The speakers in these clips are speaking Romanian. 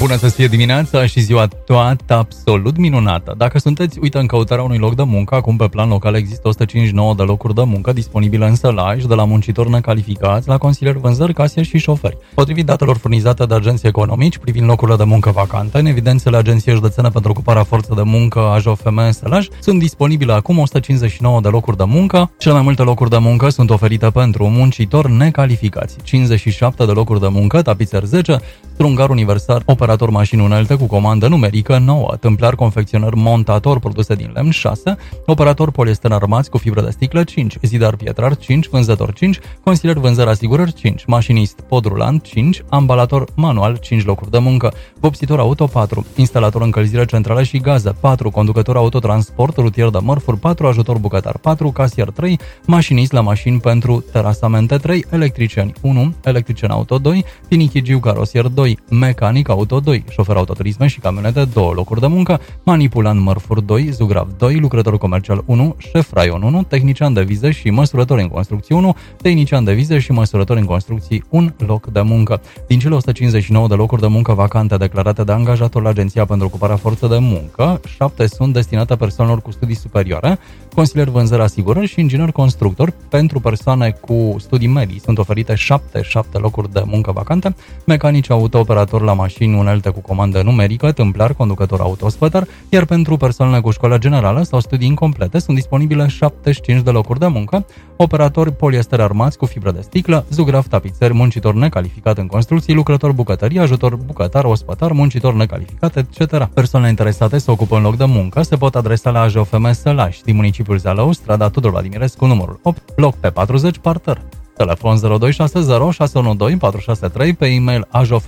Bună să fie dimineața și ziua toată absolut minunată. Dacă sunteți, uite, în căutarea unui loc de muncă, acum pe plan local există 159 de locuri de muncă disponibile în Sălaj, de la muncitori necalificați la consilieri vânzări, casieri și șoferi. Potrivit datelor furnizate de agenții economici privind locurile de muncă vacante, în evidențele Agenției Județene pentru Ocuparea Forței de Muncă AJOFM Sălaj, sunt disponibile acum 159 de locuri de muncă. Cele mai multe locuri de muncă sunt oferite pentru muncitori necalificați. 57 de locuri de muncă, tapițer 10, strungar universal, operator mașini unelte cu comandă numerică 9, tâmplar confecționer montator produse din lemn 6, operator poliester armați cu fibră de sticlă 5, zidar pietrar 5, vânzător 5, consilier vânzări asigurări 5, mașinist pod rulant 5, ambalator manual 5 locuri de muncă, vopsitor auto 4, instalator încălzire centrală și gaze 4, conducător autotransport rutier de mărfuri 4, ajutor bucătar 4, casier 3, mașinist la mașini pentru terasamente 3, electricieni 1, electrician auto 2, finichigiu carosier 2, mecanic auto 2, șofer autoturisme și camionete 2 locuri de muncă, manipulant mărfuri 2, zugrav 2, lucrător comercial 1, șef raion 1, tehnician de vize și măsurător în construcții 1, tehnician de vize și măsurător în construcții 1 loc de muncă. Din cele 159 de locuri de muncă vacante declarate de angajator la Agenția pentru Ocuparea Forței de Muncă, 7 sunt destinate persoanelor cu studii superioare, consilier vânzări asigurări și inginer constructor. Pentru persoane cu studii medii sunt oferite 7 locuri de muncă vacante, mecanici auto, operator la mașini unelte cu comandă numerică, tâmplar, conducător autospătar, iar pentru persoanele cu școală generală sau studii incomplete sunt disponibile 75 de locuri de muncă, operatori poliester armați cu fibră de sticlă, zugrav tapițeri, muncitor necalificat în construcții, lucrător bucătărie, ajutor bucătar, ospătar, muncitor necalificat, etc. Persoanele interesate să ocupă un loc de muncă se pot adresa la AJOFM Sălaj din municipiul Zalău, strada Tudor Vladimirescu, numărul 8, loc pe 40, parter. Telefon 0260 612 463, pe e-mail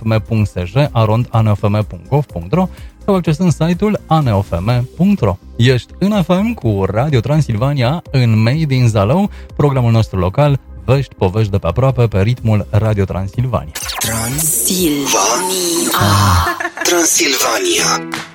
ajofm.sj@anfm.gov.ro sau accesând site-ul anfm.ro. Ești în FM cu Radio Transilvania în Made in Zalău, programul nostru local, vești, povești de pe aproape pe ritmul Radio Transilvania. Transilvania.